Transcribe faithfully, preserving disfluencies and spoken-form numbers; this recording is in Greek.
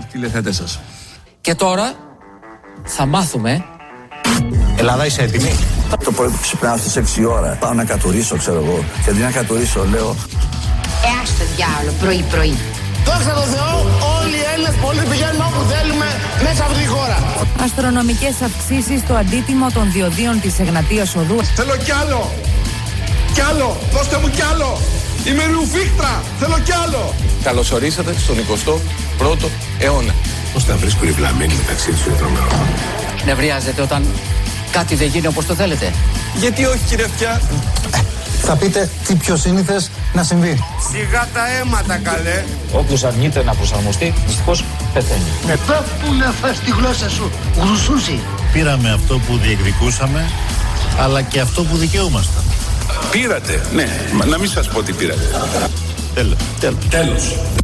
τους τηλεθεατές σας. Και τώρα θα μάθουμε. Ελλάδα, είσαι έτοιμη? Το πρωί που ξυπνάω στις έξι ώρα, πάω να κατουρίσω, ξέρω εγώ. Και αντί να κατουρίσω, λέω. Ε, άστο διάολο, πρωί-πρωί. Δόξα τω Θεώ, όλοι οι Έλληνες πολίτες πηγαίνουμε όπου θέλουμε μέσα από τη χώρα. Αστρονομικές αυξήσεις στο αντίτιμο των διοδίων της Εγνατίας Οδού. Θέλω κι άλλο! Κι άλλο! Δώστε μου κι άλλο! Είμαι ρουφίχτρα! Θέλω κι άλλο! Καλώς ορίσατε στον εικοστό πρώτο αιώνα. Πώς τα βρίσκουν οι βλαμμένοι μεταξύ τους είναι τρομερό. Νευριάζετε όταν κάτι δεν γίνει όπως το θέλετε? Γιατί όχι, κύριε Αυτιά? Θα πείτε τι πιο σύνηθες να συμβεί. Σιγά τα αίματα, καλέ. Όποιος αρνείται να προσαρμοστεί, δυστυχώς πεθαίνει. Μετά που να φας τη γλώσσα σου, γρουσούσει. Πήραμε αυτό που διεκδικούσαμε, αλλά και αυτό που δικαιούμασταν. Πήρατε, ναι, να μην σας πω τι πήρατε. Τέλος. Τέλος.